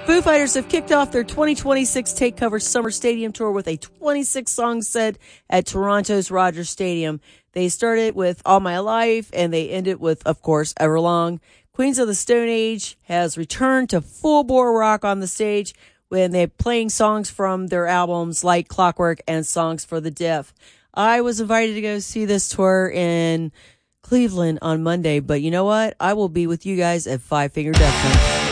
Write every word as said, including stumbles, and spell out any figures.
Foo Fighters have kicked off their twenty twenty-six Take Cover Summer Stadium Tour with a twenty-six song set at Toronto's Rogers Stadium. They started with All My Life, and they ended with, of course, Everlong. Queens of the Stone Age has returned to full-bore rock on the stage when they're playing songs from their albums like Clockwork and Songs for the Deaf. I was invited to go see this tour in Cleveland on Monday, but you know what? I will be with you guys at Five Finger Death Punch.